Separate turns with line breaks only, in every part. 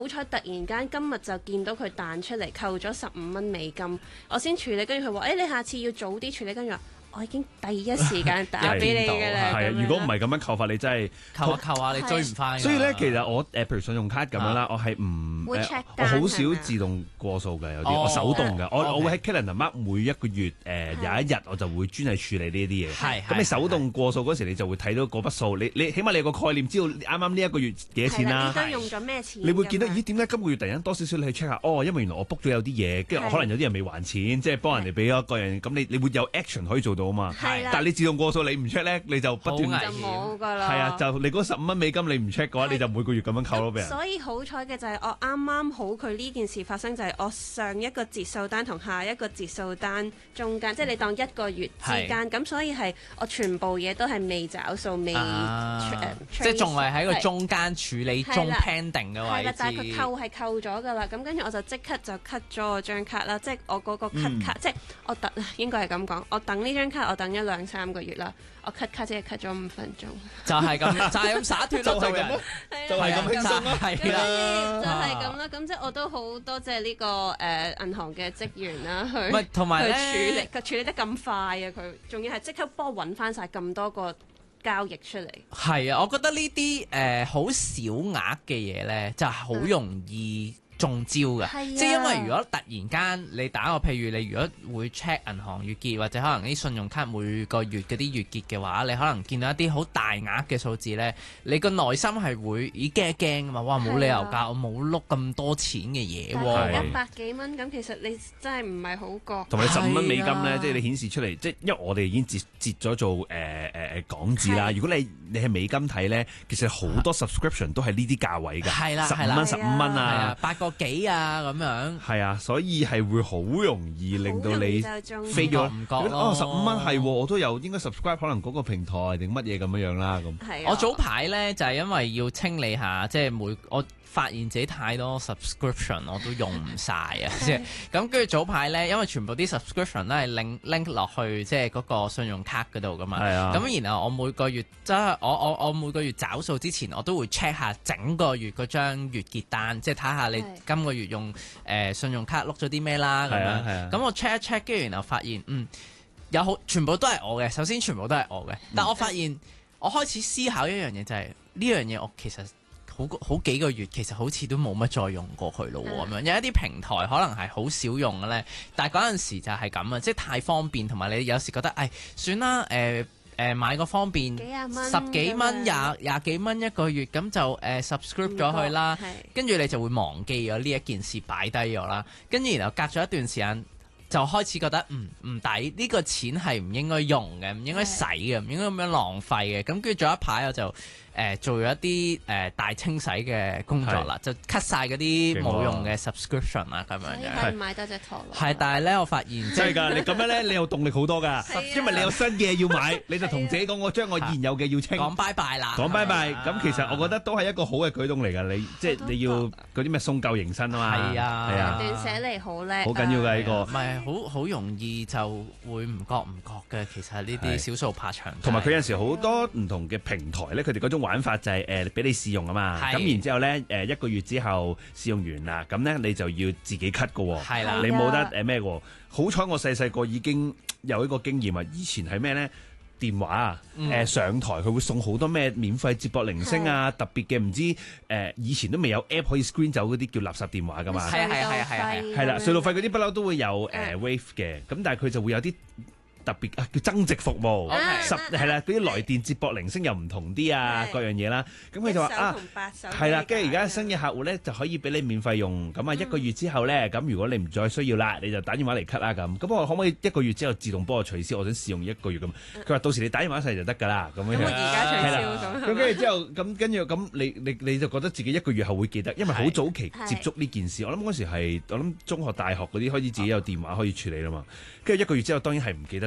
好彩突然間今日就見到佢彈出嚟，扣咗$15，我先處理。跟住佢話：你下次要早啲處理。跟住話：我已經第一時間打俾你㗎啦。
係啊，如果唔係咁樣扣法，你真係
扣下你追唔翻。
所以咧，其實我譬如信用卡咁樣啦，我係唔
會 check
我好少
單
自動過數嘅，有啲我手動嘅。我會喺 calendar mark 每一個月有一日我就會專係處理呢啲嘢。
係
咁你手動過數嗰時，你就會睇到嗰筆數。你起碼你有個概念，知道啱啱呢一個月幾多錢啦。
應該用咗咩錢？
你會見到咦？點解今個月突然間多少少？你去 check 下因為原來我 book 咗有啲嘢，跟住可能有啲人未還錢，即係幫人哋俾咗個人。咁你會有 action 可以做到啊嘛。但係你自動過數，你唔 check 咧，你就不斷
好危
就冇㗎啦。
係啊，就你嗰$15你唔 check 嘅話，你就每個月咁樣扣咯俾人。
所以好彩嘅就係我啱啱好佢呢件事發生，就係我上一個折數單同下一個折數單中間，即係你當一個月之間，咁所以係我全部嘢都係未找數，未
即係仲係喺個中間處理中 pending 嘅位置。
但係佢扣係扣咗㗎啦，咁跟住我就即刻就 cut 咗我張卡啦，即係我嗰個 cut 卡，即係我應該係咁講，我等呢張卡我等咗2-3個月啦，我 cut 卡只係 cut 咗5分鐘。
就係咁灑脫咯，
就係咁咯，就係咁輕鬆咯，
係啦，
就係咁啦。咁即係我都好多謝呢個銀行嘅職員啦，去
同埋
佢處理得咁快啊！佢仲要係即刻幫我揾翻晒咁多個交易出嚟。
係啊，我覺得呢啲好小額嘅嘢咧，就係好容易中招嘅，即係因為如果突然間你打個譬如你如果會 check 銀行月結或者可能啲信用卡每個月嗰啲月結嘅話，你可能見到一啲好大額嘅數字咧，你個內心係會驚一驚㗎嘛，哇冇理由㗎，我冇碌咁多錢嘅嘢喎
，100幾蚊咁其實你真係唔係好覺。
同埋$15咧，即係你顯示出嚟，即係因為我哋已經截咗做港紙啦。如果你係美金睇咧，其實好多 subscription 都係呢啲價位㗎，
係啦
$15啊
，8個幾啊咁樣。
係啊，所以係會好容易令到你飛咗
唔覺咯。
$15係，我都有應該 subscribe 可能嗰個平台定乜嘢咁樣啦咁。
我早排咧就係因為要清理下，即係我發現自己太多 subscription 我都用唔晒啊！即係咁跟住早排咧，因為全部啲 subscription 都係 link 落去即係嗰個信用卡嗰度噶嘛。係啊。咁然後我每個月即係我每個月找數之前，我都會 check 下整個月嗰張月結單，即係睇下你今個月用信用卡碌咗啲咩啦咁樣。係啊。咁我 check 一 check，跟住然後發現全部都係我嘅。首先全部都係我嘅，但我發現我開始思考一樣嘢，就係呢樣嘢我其實。好幾個月其實好似都冇乜再用過佢咯咁樣，有一啲平台可能係好少用嘅咧，但係嗰陣時就係咁啊，即係太方便，同埋你有時覺得算啦買個方便10幾蚊廿幾蚊一個月咁就subscribe 咗佢啦，跟住你就會忘記咗呢一件事擺低咗啦，跟住然後隔咗一段時間就開始覺得唔抵，呢個錢係唔應該用嘅，唔應該使嘅，唔應該咁樣浪費嘅，咁跟住做一排我就做咗一啲大清洗嘅工作啦，就 cut 晒嗰啲冇用嘅 subscription 啦咁樣樣。
係買多隻陀螺。
係，但係咧我發現
真係㗎，你咁樣咧，你有動力好多㗎，因為你有新嘅要買，你就同自己講，我將我現有嘅要清。
講拜拜啦。
講拜拜，咁其實我覺得都係一個好嘅舉動嚟㗎，即係你要嗰啲咩送舊迎新啊嘛。係啊，
斷捨離好叻。
好緊要㗎呢個。
唔係好容易就會唔覺嘅，其實呢啲少數怕長。
同埋佢有陣時好多唔同嘅平台咧，佢哋嗰種玩法就係俾你試用啊嘛，咁然之後咧1個月之後試用完啦，咁咧你就要自己 cut 㗎喎，
係啦，
你冇得咩喎？好彩我細個已經有一個經驗啊，以前係咩咧？電話啊，上台佢會送好多咩免費接駁鈴聲啊，特別嘅唔知以前都未有 app 可以 screen 走嗰啲叫垃圾電話㗎嘛，
係
啦，隧道費嗰啲不嬲都會有wave 嘅，咁但係佢就會有啲特別叫增值服務，係啦，嗰啲來電接駁鈴聲又唔同啲啊，各樣嘢啦。咁佢就話係啦，跟住而家新嘅客戶咧就可以俾你免費用，咁1個月之後咧，咁如果你唔再需要啦，你就打電話嚟 cut 啦咁。咁我可唔可以1個月之後自動幫我取消？我想試用1個月咁。佢話到時你打電話上嚟就得㗎啦，咁樣。
咁我而家取消咁。
咁跟住之後，跟住咁你就覺得自己1個月後會記得，因為好早期接觸呢件事。我諗嗰時係中學、大學嗰啲開始自己有電話可以處理啦嘛。跟住1個月之後當然係唔記得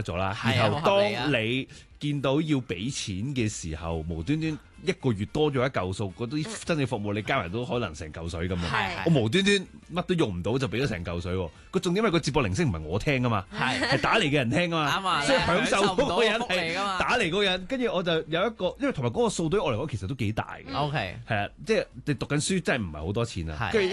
咗啦。
係啊
然後
好合理啊
當你見到要俾錢嘅時候，無端端一個月多咗一嚿數，嗰啲真正服務你加埋都可能成嚿水咁啊！
係
我無端端乜都用唔到就俾咗成嚿水喎。個重點係個接駁鈴聲唔係我聽噶嘛，係打嚟嘅人聽啊嘛，
啱啊，
所以享受嗰個人
福利㗎嘛。
打嚟嗰個人。跟住我就有一個，因為同埋嗰個數對我嚟講其實都幾大嘅。
OK，
係啊，即係你讀緊書真係唔係好多錢啊。
係
跟住